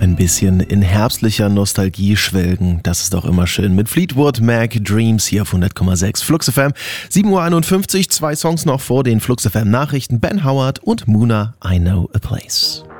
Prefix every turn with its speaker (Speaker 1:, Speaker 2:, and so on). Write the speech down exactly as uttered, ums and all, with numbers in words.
Speaker 1: Ein bisschen in herbstlicher Nostalgie schwelgen, das ist doch immer schön. Mit Fleetwood Mac Dreams hier auf hundert Komma sechs Flux F M. sieben Uhr einundfünfzig, zwei Songs noch vor den Flux F M Nachrichten. Ben Howard und Muna, I Know a Place.